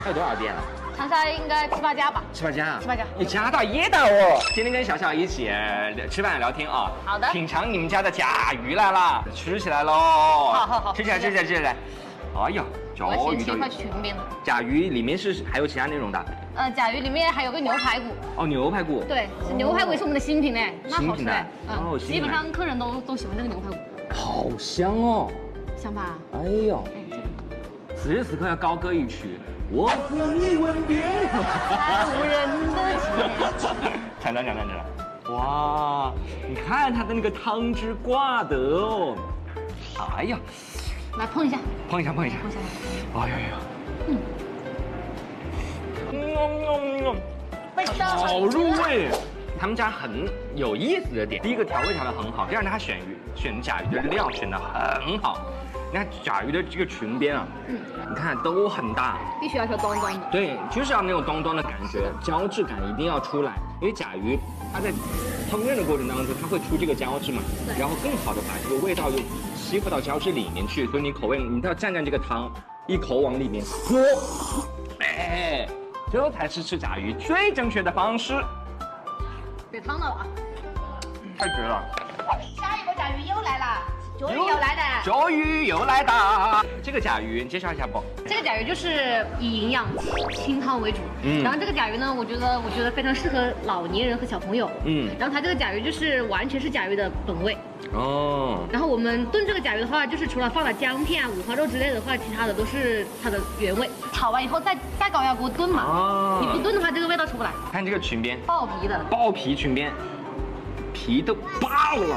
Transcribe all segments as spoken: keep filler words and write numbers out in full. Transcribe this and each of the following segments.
还有多少店了？ 长沙应该七八家吧。 七八家。 七八家。 你家大业大哦！今天跟小小一起呃吃饭聊天啊。 好的。 品尝你们家的甲鱼来了，吃起来喽！ 好好好。 吃起来，吃起来，吃起来。哎呀， 我先切块裙边的。 甲鱼里面是还有其他内容的？ 呃，甲鱼里面还有个牛排骨。 哦，牛排骨。 对，牛排骨是我们的新品嘞，那好吃哎。 哦， 基本上客人都都喜欢这个牛排骨。 好香哦。 香吧？ 哎呦。此时此刻要高歌一曲。我和你吻别， 无人的街。 尝尝尝尝尝，哇！你看它的那个汤汁挂的哦，哎呀， 来碰一下， 碰一下碰一下， 碰一下， 哎呀呀，嗯，嗯嗯嗯， 味道好入味。他们家很有意思的点，第一个调味调的很好，第二呢，他选鱼选甲鱼的料选的很好。你看甲鱼的这个裙边啊，嗯，你看都很大， 必须要求端端的。 对，就是要那种端端的感觉，胶质感一定要出来，因为甲鱼它在烹饪的过程当中，它会出这个胶质嘛，然后更好的把这个味道又吸附到胶质里面去，所以你口味你都要蘸蘸这个汤，一口往里面喝，哎，这才是吃甲鱼最正确的方式。 别烫了啊！ 太绝了！ 下一个甲鱼又来了。九鱼又来的， 九鱼又来的。这个甲鱼介绍一下不？ 这个甲鱼就是以营养清汤为主，嗯，然后这个甲鱼呢，我觉得我觉得非常适合老年人和小朋友，嗯，然后它这个甲鱼就是完全是甲鱼的本味，哦，然后我们炖这个甲鱼的话，就是除了放了姜片啊、五花肉之类的话，其他的都是它的原味，炒完以后再再高压锅炖嘛，哦，你不炖的话，这个味道出不来。 看这个裙边， 爆皮的， 爆皮裙边，皮都爆了。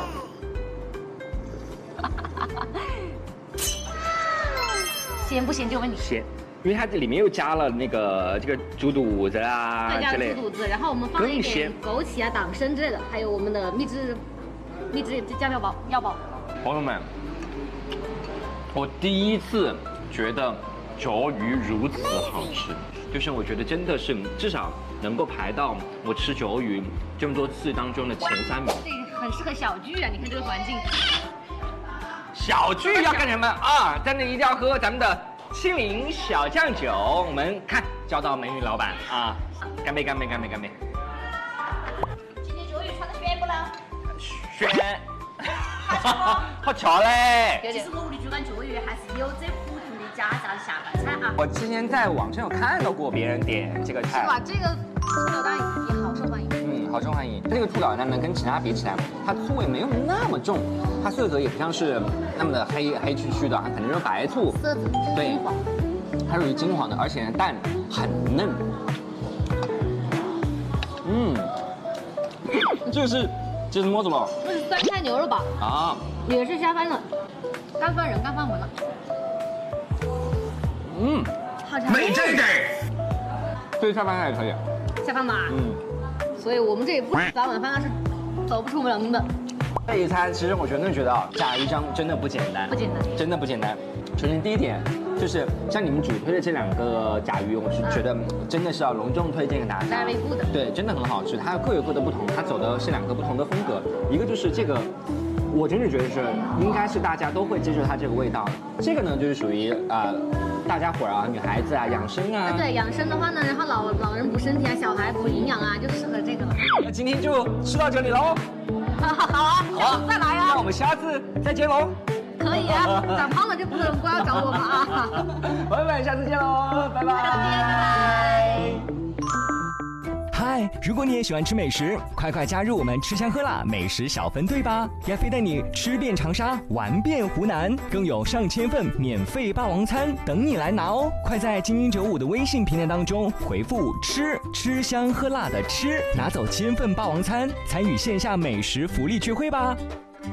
咸不咸就问你。 咸，因为它这里面又加了那个这个猪肚子啊之类。加了猪肚子，然后我们放了一点枸杞啊、党参之类的，还有我们的秘制秘制酱料包、药包。 朋友们，我第一次觉得九鱼如此好吃，就是我觉得真的是至少能够排到我吃九鱼这么多次当中的前三名。 这很适合小聚啊！你看这个环境。 小聚要干什么啊？在那一定要喝咱们的青柠小酱酒。我们看交到美女老板啊，干杯干杯干杯干杯！ 今天九鱼穿的炫不啦？ 炫，好巧嘞！ 其实我们的主管九鱼还是有这普通的家常下饭菜啊。 我之前在网上有看到过别人点这个菜， 是吧？这个兔脑蛋也好受欢迎。 嗯，好受欢迎。这个兔脑蛋呢，跟其他比起来，它醋味没有那么重，它色泽也不像是那么的黑黑黢黢的，它肯定是白醋， 色泽对，它属于金黄的，而且蛋很嫩。嗯，这个是这是么子了？ 这是酸菜牛肉堡啊，也是下饭的，干饭人干饭魂了。 嗯， 好吃。 美这个，对下饭也可以。 下饭嘛，嗯，所以我们这里不吃早晚饭是走不出门的。 这一餐其实我真的觉得啊，甲鱼章真的不简单， 不简单， 真的不简单。首先第一点就是像你们主推的这两个甲鱼，我是觉得真的是要隆重推荐给大家。 Very good。 对，真的很好吃，它各有各的不同，它走的是两个不同的风格，一个就是这个。我真的觉得是，应该是大家都会接受它这个味道。这个呢，就是属于啊、呃，大家伙儿啊，女孩子啊，养生啊。 对，养生的话呢，然后老老人补身体啊，小孩补营养啊，就适合这个了。 那今天就吃到这里喽。 好啊，好，再来啊。 那我们下次再见喽。 可以啊，长胖了就不能不要找我们啊。 朋友们，下次见喽，拜拜。 下次见，拜拜。 嗨，如果你也喜欢吃美食，快快加入我们吃香喝辣美食小分队吧！亚飞带你吃遍长沙，玩遍湖南，更有上千份免费霸王餐等你来拿哦！快在精英九五的微信平台当中回复“吃”，吃香喝辣的吃，拿走千份霸王餐，参与线下美食福利聚会吧！